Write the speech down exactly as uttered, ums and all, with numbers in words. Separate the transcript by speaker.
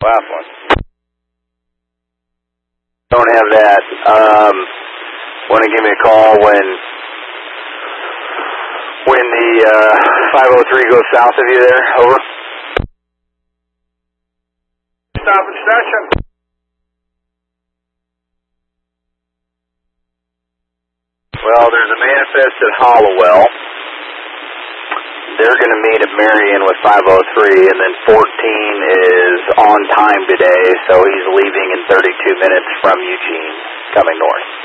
Speaker 1: Laughlin. Don't have that. Um, want to give me a call when when the uh, five oh three goes south of you there? Over.
Speaker 2: Stop and station.
Speaker 1: Well, there's a manifest at Hollowell. They're going to meet at Marion with five oh three, and then fourteen is on time today, so he's leaving in thirty-two minutes from Eugene, coming north.